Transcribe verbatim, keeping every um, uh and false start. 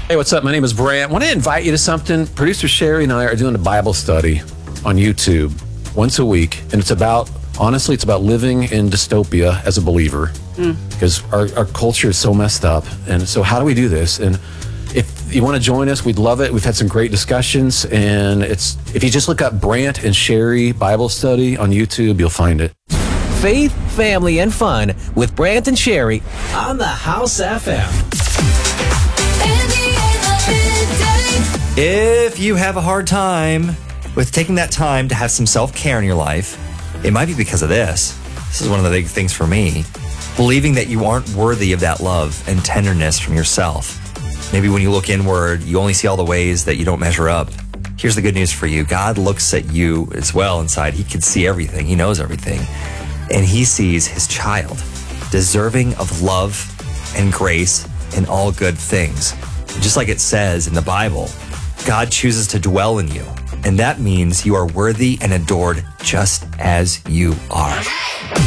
Hey, what's up? My name is Brant. I want to invite you to something. Producer Sherry and I are doing a Bible study on YouTube once a week, and it's about, honestly, it's about living in dystopia as a believer, mm. because our, our culture is so messed up. And so how do we do this? And if you want to join us, we'd love it. We've had some great discussions, and it's if you just look up Brant and Sherry Bible Study on YouTube, you'll find it. Faith, family, and fun with Brant and Sherry on the House F M. If you have a hard time with taking that time to have some self-care in your life, it might be because of this. This is one of the big things for me. Believing that you aren't worthy of that love and tenderness from yourself. Maybe when you look inward, you only see all the ways that you don't measure up. Here's the good news for you. God looks at you as well inside. He can see everything. He knows everything. And he sees his child deserving of love and grace and all good things. Just like it says in the Bible, God chooses to dwell in you. And that means you are worthy and adored just as you are.